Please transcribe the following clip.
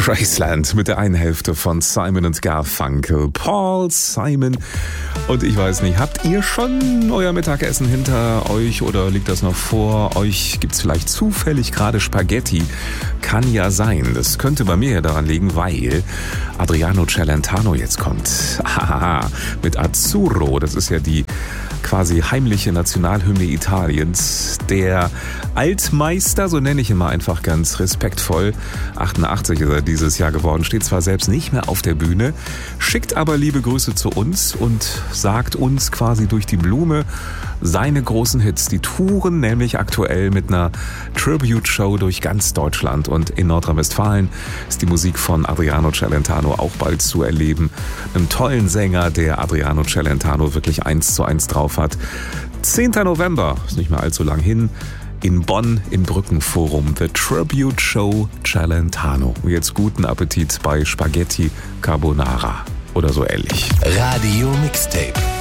Graceland mit der einen Hälfte von Simon & Garfunkel. Paul Simon. Und ich weiß nicht, habt ihr schon euer Mittagessen hinter euch oder liegt das noch vor euch? Gibt's vielleicht zufällig gerade Spaghetti? Kann ja sein. Das könnte bei mir ja daran liegen, weil Adriano Celentano jetzt kommt. Haha, mit Azzurro. Das ist ja die quasi heimliche Nationalhymne Italiens. Der Altmeister, so nenne ich ihn mal einfach ganz respektvoll. 88 ist er dieses Jahr geworden, steht zwar selbst nicht mehr auf der Bühne, schickt aber liebe Grüße zu uns und sagt uns quasi durch die Blume seine großen Hits. Die touren nämlich aktuell mit einer Tribute-Show durch ganz Deutschland und in Nordrhein-Westfalen ist die Musik von Adriano Celentano auch bald zu erleben. Einem tollen Sänger, der Adriano Celentano wirklich 1:1 drauf hat. 10. November, ist nicht mehr allzu lang hin, in Bonn im Brückenforum, The Tribute Show Celentano. Und jetzt guten Appetit bei Spaghetti Carbonara oder so ähnlich. Radio Mixtape.